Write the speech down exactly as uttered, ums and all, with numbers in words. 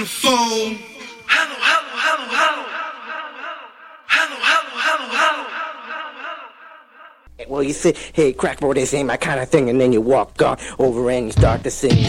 phone. Hello, hello, hello, hello. Hello, hello, hello, hello. Well, you say, hey, crack roll, this ain't my kind of thing, and then you walk uh, over and you start to sing.